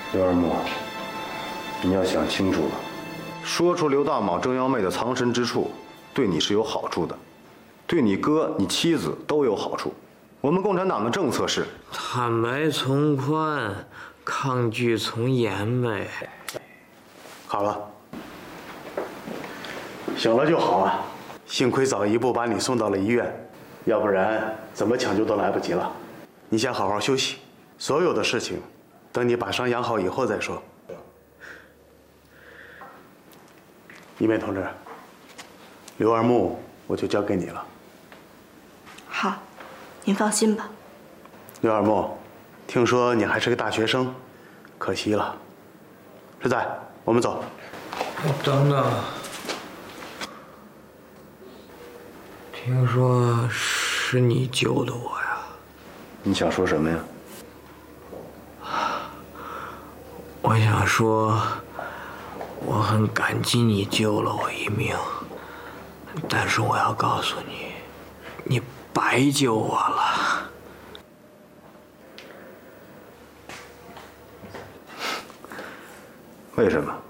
刘二木，你要想清楚了，说出刘大卯、郑幺妹的藏身之处，对你是有好处的，对你哥、你妻子都有好处。我们共产党的政策是坦白从宽，抗拒从严呗。 好了，醒了就好啊。幸亏早一步把你送到了医院，要不然怎么抢救都来不及了。你先好好休息，所有的事情，等你把伤养好以后再说。一梅同志，刘二木我就交给你了。 好，您放心吧。 刘二木，听说你还是个大学生，可惜了。实在，我们走。 等等，听说是你救的我呀？ 你想说什么呀？ 我想说，我很感激你救了我一命，但是我要告诉你，你白救我了。 为什么？